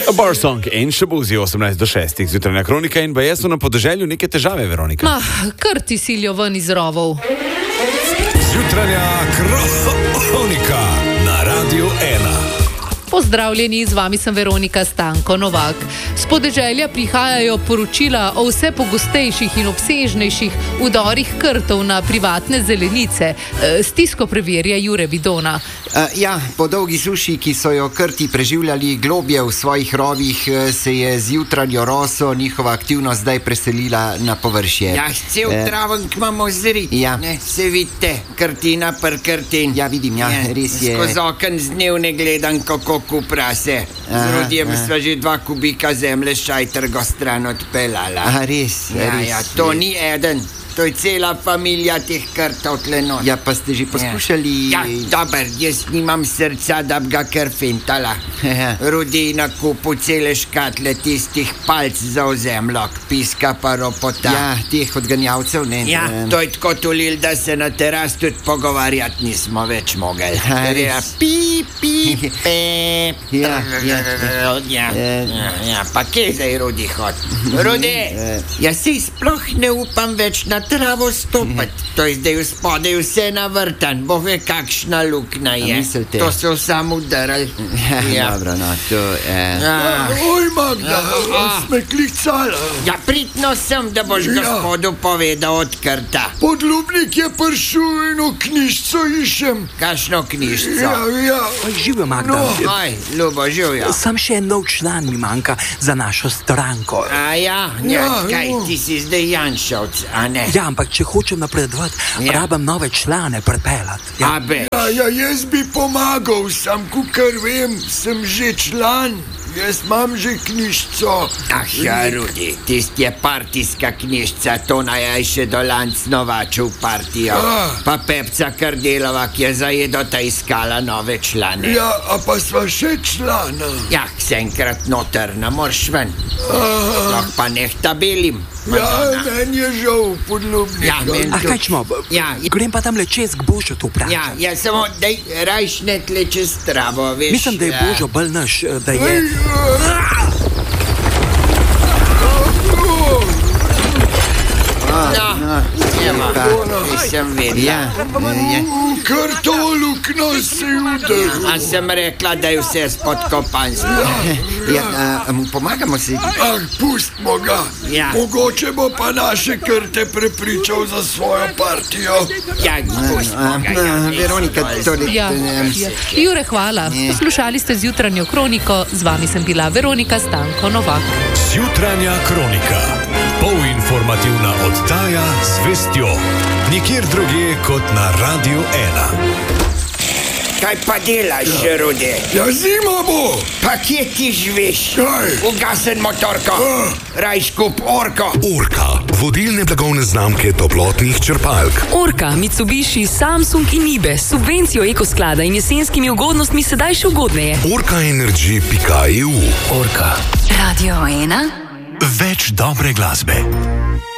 Barsong in še bozi 18 do 6 zjutrajna kronika in baje so na podeželju neke težave, Veronika. Kar ti silijo ven iz rovov. Zjutrajna kronika na Radiu 1. Pozdravljeni, z vami sem Veronika Stanko Novak. S podeželja prihajajo poročila o vse pogostejših in obsežnejših vdorih krtov na privatne zelenice. Stisko preverja Jure Vidona. Po dolgi suši, ki so jo krti preživljali globje v svojih rovih, se je z jutranjo roso njihova aktivnost zdaj preselila na površje. Cel travenk imamo zrit. Se vidite, krtina per krtin. Vidim, res je. Skozi okn z dnevne gledam, kako kupra se. Z Rudijem sva že 2 kubika zemlje šajtrgo stran odpeljala. Res. To ni eden. To je cela familija teh krtov tle not. Pa ste že poskušali... Dober, jaz nimam srca, da bi ga kar fintala. Rudi na kupu cele škatle tistih palc za ozemljok, piska pa ropota. Teh odganjavcev, ne? To je tako tulil, da se na teras tudi pogovarjati nismo več mogli. Pa kje zdaj Rudi hod? Rudi, jaz si sploh ne upam več na travo stopati. To je zdaj v spodaj vse navrtan. Bo ve, kakšna lukna je. Mislite? To so samo udarali. Dobro, to... Oj, Magda, sme klicala. Pritno sem, da boš gospodu povedal od krta. Podlubnik je prišel eno knjižco išem. Kakšno knjižco? Živijo, Magda. Ljubo, živijo. Sam še en nov član mi manjka za našo stranko. Kaj, ti si zdaj Janšovc, a ne? Ampak če hočem napredovati, rabam nove člane pripeljati. Jaz bi pomagal, sam kukar vem, sem že član. Jaz imam že knjižco. Rudi, tisti je partijska knjižca, to naj še dolanc novačil partijo. Pa Pepca Kardelova, ki je zajedota iskala nove člane. Pa sva še člana. Se enkrat noter, ne morš ven. Pa neh tabelim. Meni je žal, podlubnik. Kaj čmo? Grem pa tam le čez k Božo to vprašati. Samo, daj, rajš ne tle čez travo, veš. Mislim, da je Božo bolj naš, da je... Sem vedela. Kar to lukno si udel. Sem rekla, da je vse spodkopansko. Pomagamo si. Pustimo ga. Mogoče bo pa naše krte prepričal za svojo partijo. Pustimo ga. Veronika, Jure, hvala. Poslušali ste zjutranjo kroniko, z vami sem bila Veronika Stanko Novak. Zjutranja kronika. Polinformativna oddaja z vestjo. Nikjer drugje kot na Radiu 1. Kaj pa delaš, Rudi? Zima bo. Pa kje ti živiš? Ugasen motorko. Rajš kup Orko. Orka, vodilne blagovne znamke toplotnih črpalk. Orka, Mitsubishi, Samsung in Nibe s subvencijo ekosklada in jesenskimi ugodnostmi sedaj še ugodneje. Orkaenergy.eu. Orka. Radio 1. Več dobre glasbe.